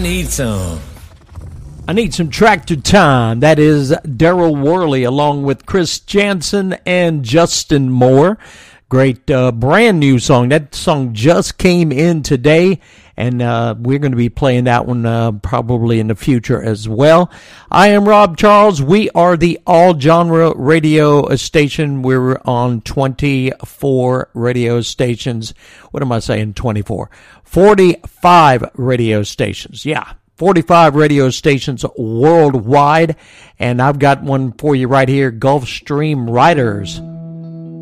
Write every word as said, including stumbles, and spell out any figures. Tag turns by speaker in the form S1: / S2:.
S1: need some.
S2: I need some Tractor Time. That is Daryl Worley along with Chris Jansen and Justin Moore. Great uh, brand new song. That song just came in today, and uh, we're going to be playing that one uh, probably in the future as well. I am Rob Charles. We are the all-genre radio station. We're on twenty-four radio stations. What am I saying, twenty-four? forty-five radio stations. Yeah. forty-five radio stations worldwide, and I've got one for you right here, Gulfstream Riders.